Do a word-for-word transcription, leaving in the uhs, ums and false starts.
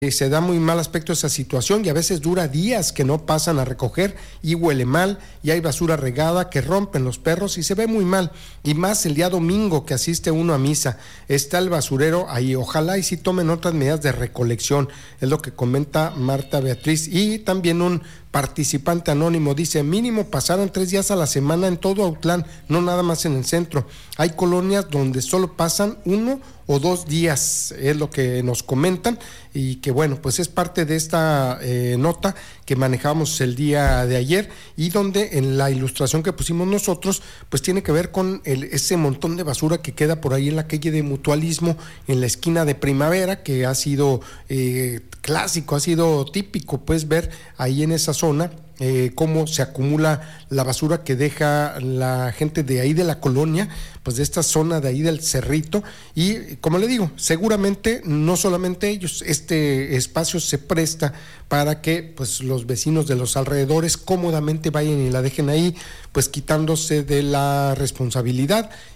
Eh, se da muy mal aspecto esa situación y a veces dura días que no pasan a recoger y huele mal y hay basura regada que rompen los perros y se ve muy mal, y más el día domingo que asiste uno a misa, está el basurero ahí. Ojalá y sí tomen otras medidas de recolección, es lo que comenta Marta Beatriz. Y también un participante anónimo dice: mínimo pasaran tres días a la semana en todo Autlán, no nada más en el centro. Hay colonias donde solo pasan uno o dos días, es lo que nos comentan, y que bueno, pues es parte de esta eh, nota que manejamos el día de ayer, y donde en la ilustración que pusimos nosotros, pues tiene que ver con el, ese montón de basura que queda por ahí en la calle de Mutualismo, en la esquina de Primavera, que ha sido eh, clásico, ha sido típico, pues ver ahí en esa zona Eh, cómo se acumula la basura que deja la gente de ahí de la colonia, pues de esta zona de ahí del Cerrito. Y como le digo, seguramente no solamente ellos, este espacio se presta para que pues los vecinos de los alrededores cómodamente vayan y la dejen ahí, pues quitándose de la responsabilidad